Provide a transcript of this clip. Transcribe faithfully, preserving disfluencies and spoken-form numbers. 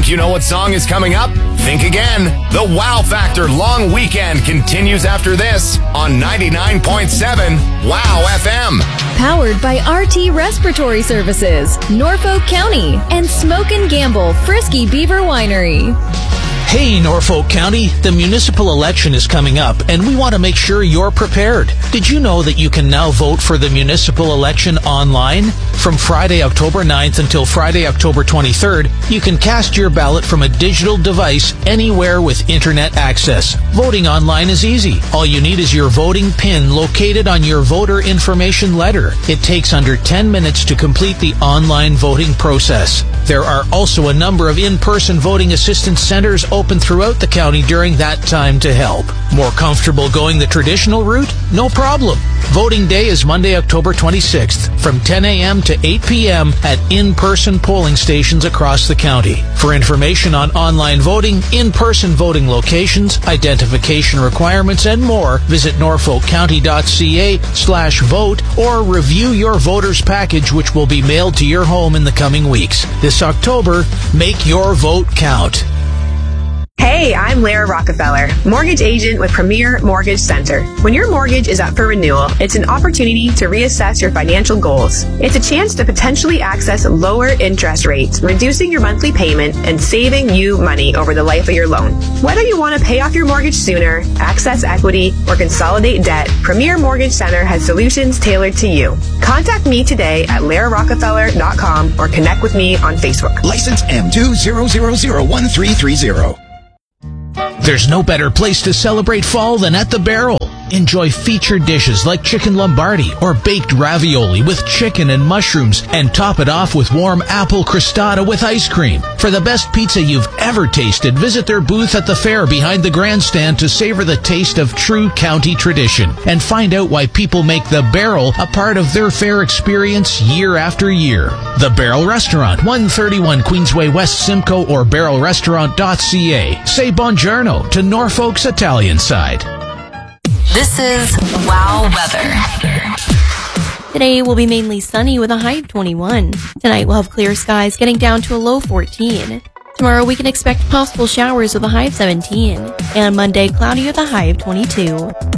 Think you know what song is coming up? Think again. The Wow Factor Long Weekend continues after this on ninety-nine point seven Wow F M. Powered by R T Respiratory Services, Norfolk County, and Smoke and Gamble, Frisky Beaver Winery. Hey, Norfolk County, the municipal election is coming up, and we want to make sure you're prepared. Did you know that you can now vote for the municipal election online? From Friday, October ninth until Friday, October twenty-third, you can cast your ballot from a digital device anywhere with internet access. Voting online is easy. All you need is your voting PIN located on your voter information letter. It takes under ten minutes to complete the online voting process. There are also a number of in-person voting assistance centers open throughout the county during that time to help. More comfortable going the traditional route? No problem. Voting day is Monday, October twenty-sixth from ten a.m. to eight p.m. at in-person polling stations across the county. For information on online voting, in-person voting locations, identification requirements, and more, visit norfolkcounty.ca slash vote or review your voter's package, which will be mailed to your home in the coming weeks. This October, make your vote count. Hey, I'm Lara Rockefeller, mortgage agent with Premier Mortgage Center. When your mortgage is up for renewal, it's an opportunity to reassess your financial goals. It's a chance to potentially access lower interest rates, reducing your monthly payment and saving you money over the life of your loan. Whether you want to pay off your mortgage sooner, access equity, or consolidate debt, Premier Mortgage Center has solutions tailored to you. Contact me today at lara rockefeller dot com or connect with me on Facebook. License M two zero zero zero one three three zero. There's no better place to celebrate fall than at the Barrel. Enjoy featured dishes like chicken lombardi or baked ravioli with chicken and mushrooms, and top it off with warm apple crostata with ice cream. For the best pizza you've ever tasted, visit their booth at the fair behind the grandstand to savor the taste of true county tradition and find out why people make the Barrel a part of their fair experience year after year. The Barrel Restaurant, one thirty-one Queensway West, Simcoe, or barrel restaurant dot c a. Say buongiorno to Norfolk's Italian side. This is Wow Weather. Today will be mainly sunny with a high of twenty-one. Tonight we'll have clear skies getting down to a low fourteen. Tomorrow we can expect possible showers with a high of seventeen. And Monday cloudy with a high of twenty-two.